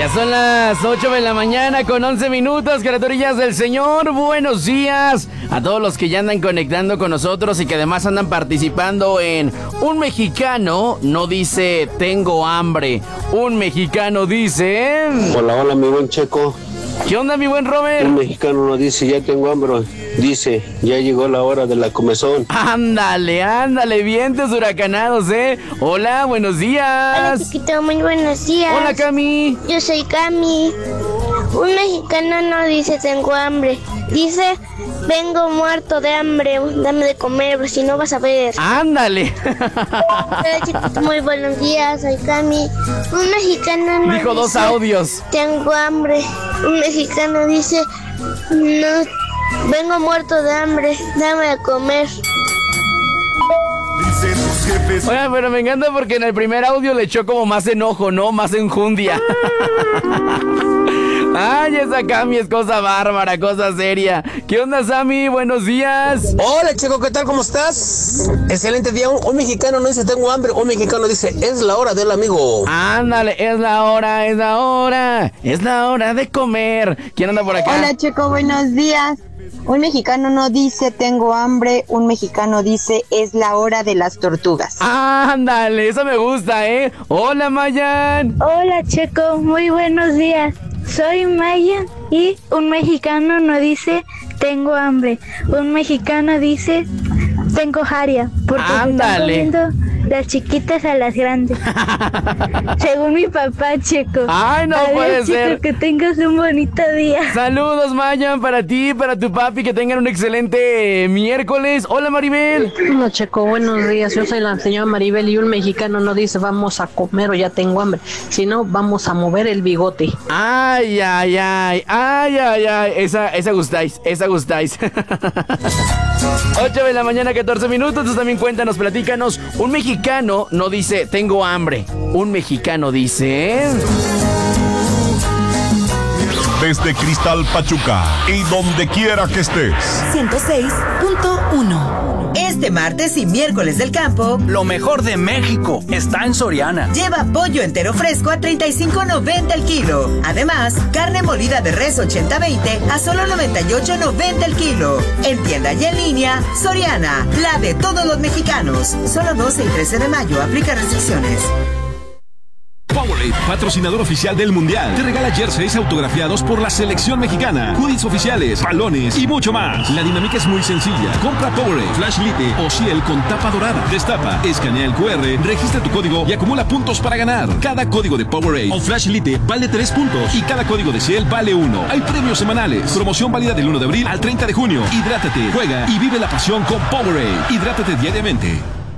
Ya son las 8 de la mañana con 11 minutos, criaturillas del Señor. Buenos días a todos los que ya andan conectando con nosotros y que además andan participando en Un mexicano no dice tengo hambre. Un mexicano dice... Hola, mi buen Checo. ¿Qué onda, mi buen Robert? Un mexicano no dice ya tengo hambre, dice ya llegó la hora de la comezón. Ándale, vientos huracanados, ¿eh? Hola, buenos días. Hola, chiquito, muy buenos días. Hola, Cami. Yo soy Cami. Un mexicano no dice tengo hambre, dice vengo muerto de hambre, dame de comer, si no vas a ver. Ándale. Hola, chiquito, muy buenos días, soy Cami. Un mexicano no dijo dice dos audios. Tengo hambre. Un mexicano dice no, vengo muerto de hambre, dame de comer. Oigan, pero me encanta porque en el primer audio le echó como más enojo, ¿no? Más enjundia. Ay, esa Cami es cosa bárbara, cosa seria. ¿Qué onda, Sammy? Buenos días. Hola, Checo, ¿qué tal? ¿Cómo estás? Excelente día. Un mexicano no dice tengo hambre, un mexicano dice es la hora del amigo. Ándale, es la hora de comer. ¿Quién anda por acá? Hola, Checo, buenos días. Un mexicano no dice tengo hambre, un mexicano dice es la hora de las tortugas. Ándale, eso me gusta, ¿eh? Hola, Mayan. Hola, Checo, muy buenos días. Soy Mayan y un mexicano no dice tengo hambre, un mexicano dice tengo jaria, porque ándale, se están comiendo las chiquitas a las grandes. Según mi papá, Checo. Ay, no puede ser. Checo, que tengas un bonito día. Saludos, Mayan, para ti, para tu papi, que tengan un excelente miércoles. Hola, Maribel. Hola, Checo, buenos días. Yo soy la señora Maribel y un mexicano no dice vamos a comer o ya tengo hambre, sino vamos a mover el bigote. Ay. Esa gustáis. 8 de la mañana, 14 minutos. Tú también cuéntanos, platícanos. Un mexicano no dice tengo hambre. Un mexicano dice... Desde Cristal Pachuca y donde quiera que estés. 106.1. Este martes y miércoles del campo, lo mejor de México está en Soriana. Lleva pollo entero fresco a $35.90 el kilo. Además, carne molida de res 80-20 a solo $98.90 el kilo. En tienda y en línea, Soriana, la de todos los mexicanos. Solo 12 y 13 de mayo, aplica restricciones. Powerade, patrocinador oficial del Mundial, te regala jerseys autografiados por la selección mexicana, hoodies oficiales, balones y mucho más. La dinámica es muy sencilla. Compra Powerade, Flash Lite o Ciel con tapa dorada. Destapa, escanea el QR, registra tu código y acumula puntos para ganar. Cada código de Powerade o Flash Lite vale 3 puntos y cada código de Ciel vale 1. Hay premios semanales. Promoción válida del 1 de abril al 30 de junio. Hidrátate, juega y vive la pasión con Powerade. Hidrátate diariamente.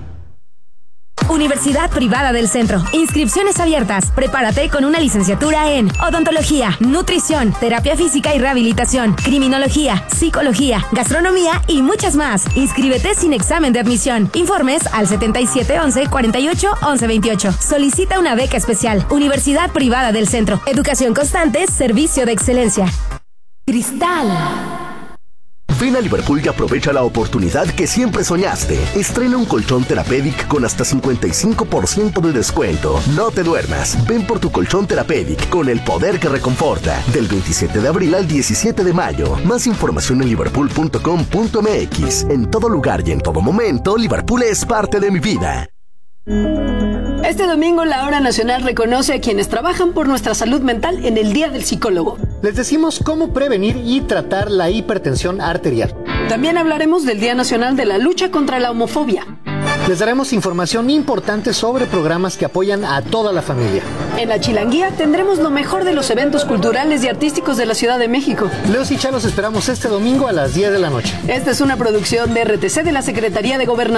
Universidad Privada del Centro. Inscripciones abiertas. Prepárate con una licenciatura en odontología, nutrición, terapia física y rehabilitación, criminología, psicología, gastronomía y muchas más. Inscríbete sin examen de admisión. Informes al 7711 48 11 28. Solicita una beca especial. Universidad Privada del Centro. Educación constante, servicio de excelencia. Cristal. Ven a Liverpool y aprovecha la oportunidad que siempre soñaste. Estrena un colchón Therapeutic con hasta 55% de descuento. No te duermas. Ven por tu colchón Therapeutic con el poder que reconforta. Del 27 de abril al 17 de mayo. Más información en liverpool.com.mx. En todo lugar y en todo momento, Liverpool es parte de mi vida. Este domingo la Hora Nacional reconoce a quienes trabajan por nuestra salud mental en el Día del Psicólogo. Les decimos cómo prevenir y tratar la hipertensión arterial. También hablaremos del Día Nacional de la Lucha contra la Homofobia. Les daremos información importante sobre programas que apoyan a toda la familia. En la Chilanguía tendremos lo mejor de los eventos culturales y artísticos de la Ciudad de México. Leos y Cha los esperamos este domingo a las 10 de la noche. Esta es una producción de RTC de la Secretaría de Gobernación.